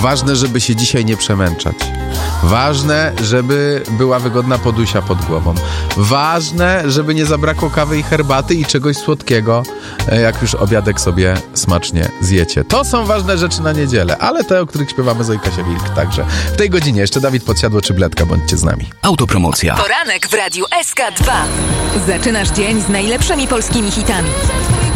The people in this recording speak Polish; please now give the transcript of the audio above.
Ważne, żeby się dzisiaj nie przemęczać. Ważne, żeby była wygodna podusia pod głową. Ważne, żeby nie zabrakło kawy i herbaty i czegoś słodkiego, jak już obiadek sobie smacznie zjecie. To są ważne rzeczy na niedzielę, ale te, o których śpiewamy Zoe Kasia-Wilk także. W tej godzinie jeszcze Dawid Podsiadło czy Bledka, bądźcie z nami. Autopromocja. Poranek w Radiu SK2. Zaczynasz dzień z najlepszymi polskimi hitami.